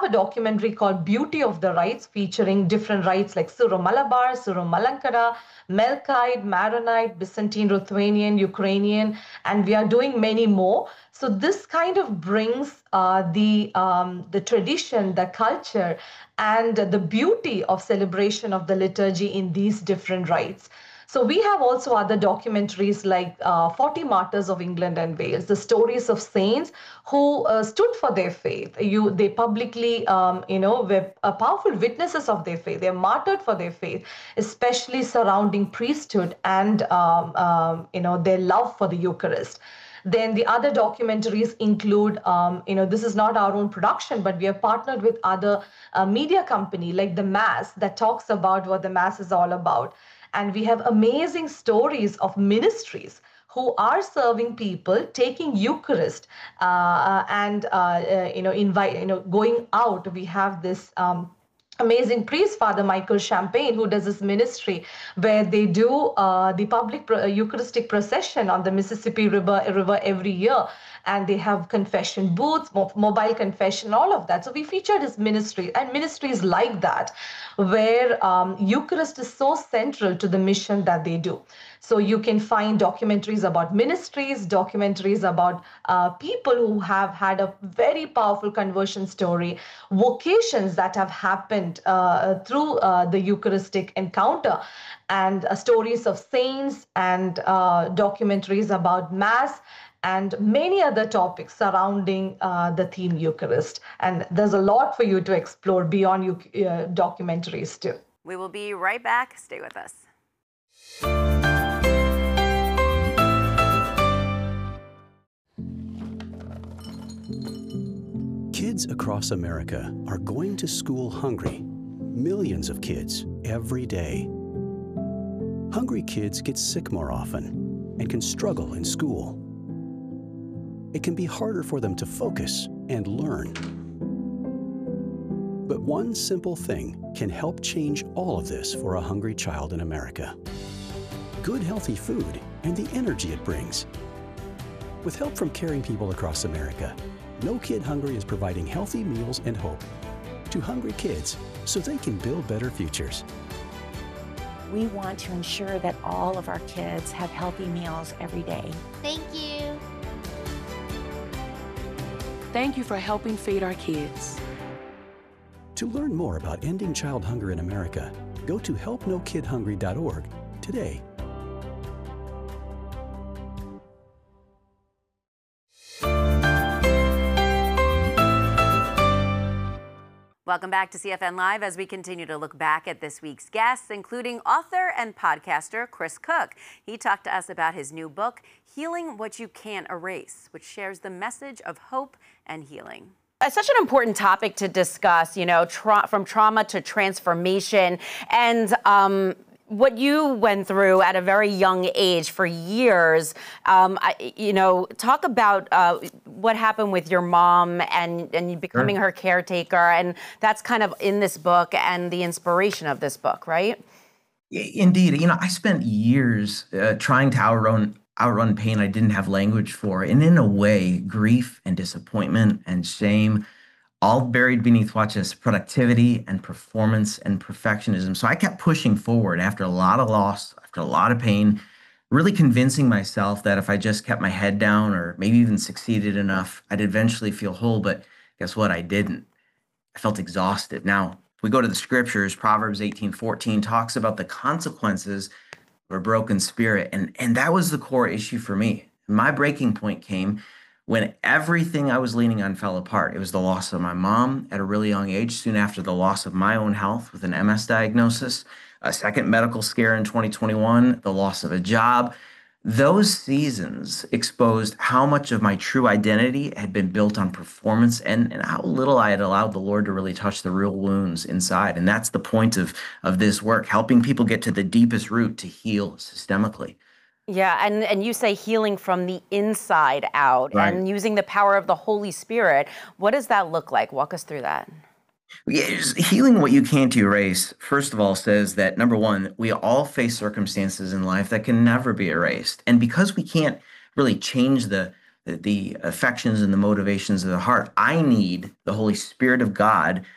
a documentary called Beauty of the Rites, featuring different rites like Syro-Malabar, Syro-Malankara, Melkite, Maronite, Byzantine, Lithuanian, Ukrainian, and we are doing many more. So this kind of brings the tradition, the culture, and the beauty of celebration of the liturgy in these different rites. So we have also other documentaries like 40 Martyrs of England and Wales, the stories of saints who stood for their faith. They publicly, were powerful witnesses of their faith. They're martyred for their faith, especially surrounding priesthood and, their love for the Eucharist. Then the other documentaries include, this is not our own production, but we have partnered with other media company like The Mass that talks about what the Mass is all about. And we have amazing stories of ministries who are serving people, taking Eucharist, going out. We have this amazing priest, Father Michael Champagne, who does this ministry where they do the public Eucharistic procession on the Mississippi River every year. And they have confession booths, mobile confession, all of that. So we featured his ministry and ministries like that, where Eucharist is so central to the mission that they do. So you can find documentaries about ministries, documentaries about people who have had a very powerful conversion story, vocations that have happened through the Eucharistic encounter, and stories of saints, and documentaries about Mass, and many other topics surrounding the theme Eucharist. And there's a lot for you to explore beyond documentaries too. We will be right back. Stay with us. Kids across America are going to school hungry. Millions of kids every day. Hungry kids get sick more often and can struggle in school. It can be harder for them to focus and learn. But one simple thing can help change all of this for a hungry child in America. Good, healthy food and the energy it brings. With help from caring people across America, No Kid Hungry is providing healthy meals and hope to hungry kids so they can build better futures. We want to ensure that all of our kids have healthy meals every day. Thank you. Thank you for helping feed our kids. To learn more about ending child hunger in America, go to helpnokidhungry.org today. Welcome back to CFN Live as we continue to look back at this week's guests, including author and podcaster Chris Cook. He talked to us about his new book, Healing What You Can't Erase, which shares the message of hope and healing. It's such an important topic to discuss, from trauma to transformation. And what you went through at a very young age for years, talk about what happened with your mom and you becoming her caretaker. And that's kind of in this book and the inspiration of this book, right? Indeed. I spent years trying to outrun pain I didn't have language for. And in a way, grief and disappointment and shame, all buried beneath productivity and performance and perfectionism. So I kept pushing forward after a lot of loss, after a lot of pain, really convincing myself that if I just kept my head down or maybe even succeeded enough, I'd eventually feel whole. But guess what? I didn't. I felt exhausted. Now, if we go to the scriptures, Proverbs 18:14 talks about the consequences of a broken spirit. And that was the core issue for me. My breaking point came when everything I was leaning on fell apart. It was the loss of my mom at a really young age, soon after the loss of my own health with an MS diagnosis, a second medical scare in 2021, the loss of a job. Those seasons exposed how much of my true identity had been built on performance and how little I had allowed the Lord to really touch the real wounds inside. And that's the point of this work, helping people get to the deepest root to heal systemically. Yeah, and you say healing from the inside out, right, and using the power of the Holy Spirit. What does that look like? Walk us through that. Yeah, healing what you can't erase, first of all, says that, number one, we all face circumstances in life that can never be erased. And because we can't really change the the affections and the motivations of the heart. I need the Holy Spirit of God